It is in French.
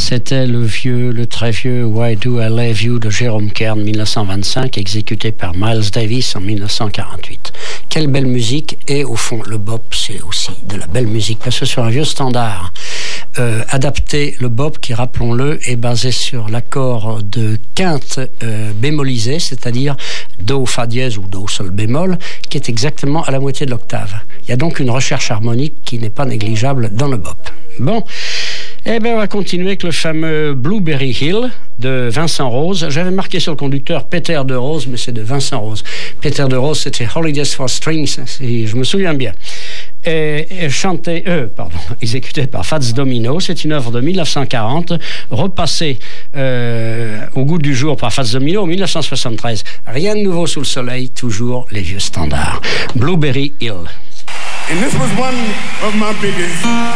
C'était le très vieux Why Do I Love You de Jérôme Kern, 1925, exécuté par Miles Davis en 1948. Quelle belle musique, et au fond, le bop, c'est aussi de la belle musique, parce que sur un vieux standard adapté, le bop, qui, rappelons-le, est basé sur l'accord de quinte bémolisé, c'est-à-dire do, fa dièse ou do, sol bémol, qui est exactement à la moitié de l'octave. Il y a donc une recherche harmonique qui n'est pas négligeable dans le bop. Bon, eh bien on va continuer avec le fameux Blueberry Hill de Vincent Rose. J'avais marqué sur le conducteur Peter de Rose, mais c'est de Vincent Rose. Peter de Rose, c'était Holidays for Strings, si je me souviens bien. Exécuté par Fats Domino. C'est une œuvre de 1940, repassée au goût du jour par Fats Domino en 1973. Rien de nouveau sous le soleil, toujours les vieux standards. Blueberry Hill. And this was one of my biggest